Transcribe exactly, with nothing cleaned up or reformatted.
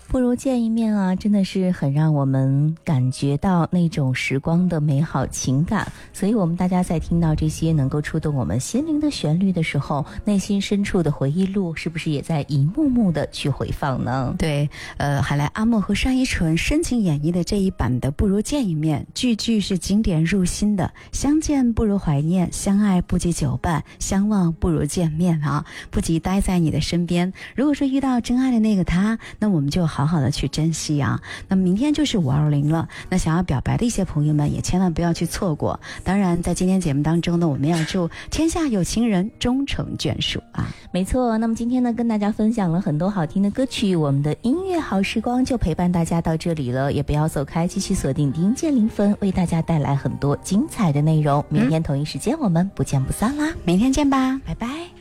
不如见一面啊，真的是很让我们感觉到那种时光的美好情感。所以我们大家在听到这些能够触动我们心灵的旋律的时候，内心深处的回忆录是不是也在一幕幕的去回放呢？ 对，呃，海莱阿莫和单依纯深情演绎的这一版的不如见一面，句句是经典入心的。相见不如怀念，相爱不及久伴，相忘不如见面啊，不及待在你的身边。如果说遇到真爱的那个他，那我们就好好的去珍惜啊。那明天就是五二零了，那想要表白的一些朋友们也千万不要去错过。当然在今天节目当中呢，我们要祝天下有情人终成眷属啊。 没错，那么今天呢跟大家分享了很多好听的歌曲，我们的音乐好时光就陪伴大家到这里了，也不要走开，继续锁定听见零分，为大家带来很多精彩的内容。明天同一时间我们不见不散啦， 明天见吧， 拜拜。